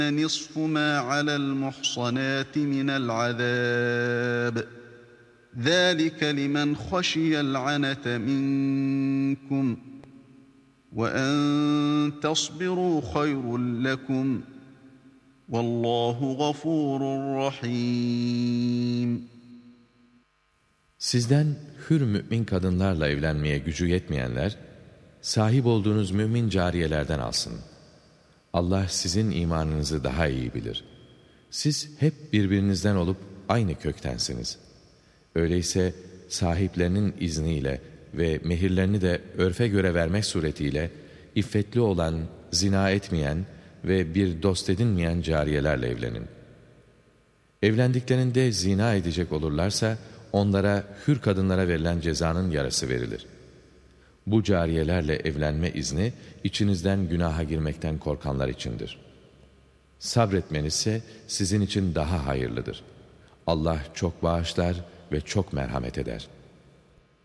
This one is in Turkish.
نصف ما على المحصنات من العذاب ذلك لمن خشي العنة منكم وأن تصبروا خير لكم والله غفور رحيم. Sizden hür mümin kadınlarla evlenmeye gücü yetmeyenler, sahip olduğunuz mümin cariyelerden alsın. Allah sizin imanınızı daha iyi bilir. Siz hep birbirinizden olup aynı köktensiniz. Öyleyse sahiplerinin izniyle ve mehirlerini de örfe göre vermek suretiyle iffetli olan, zina etmeyen ve bir dost edinmeyen cariyelerle evlenin. Evlendiklerinde zina edecek olurlarsa onlara hür kadınlara verilen cezanın yarısı verilir. Bu cariyelerle evlenme izni içinizden günaha girmekten korkanlar içindir. Sabretmeniz ise sizin için daha hayırlıdır. Allah çok bağışlar ve çok merhamet eder.